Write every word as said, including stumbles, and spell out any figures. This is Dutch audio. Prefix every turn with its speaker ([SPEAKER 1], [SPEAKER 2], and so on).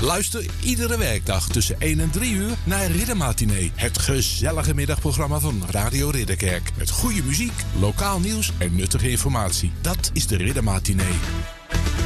[SPEAKER 1] Luister iedere werkdag tussen één en drie uur naar Riddermatinee. Het gezellige middagprogramma van Radio Ridderkerk. Met goede muziek, lokaal nieuws en nuttige informatie. Dat is de Riddermatinee.